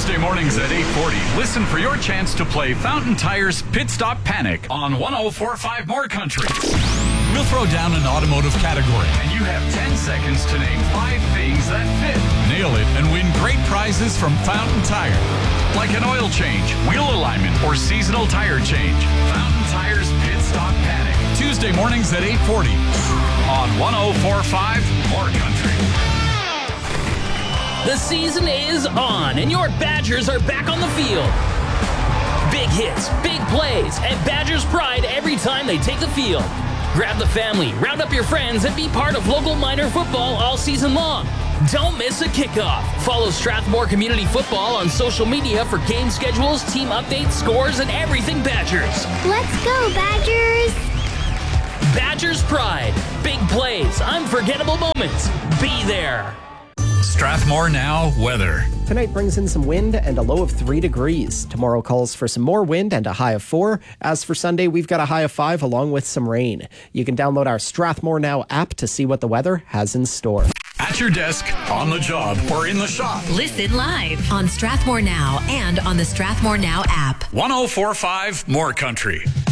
Tuesday mornings at 8:40, listen for your chance to play Fountain Tire's Pit Stop Panic on 104.5 More Country. We'll throw down an automotive category, and you have 10 seconds to name 5 things that fit. Nail it and win great prizes from Fountain Tire, like an oil change, wheel alignment, or seasonal tire change. Fountain Tire's Pit Stop Panic. Tuesday mornings at 8:40 on 104.5 More Country. The season is on, and your Badgers are back on the field. Big hits, big plays, and Badgers pride every time they take the field. Grab the family, round up your friends, and be part of local minor football all season long. Don't miss a kickoff. Follow Strathmore Community Football on social media for game schedules, team updates, scores, and everything Badgers. Let's go, Badgers! Badgers pride. Big plays, unforgettable moments. Be there. Strathmore Now weather. Tonight brings in some wind and a low of 3 degrees. Tomorrow calls for some more wind and a high of 4. As for Sunday, we've got a high of 5 along with some rain. You can download our Strathmore Now app to see what the weather has in store. At your desk, on the job, or in the shop. Listen live on Strathmore Now and on the Strathmore Now app. 104.5 More Country.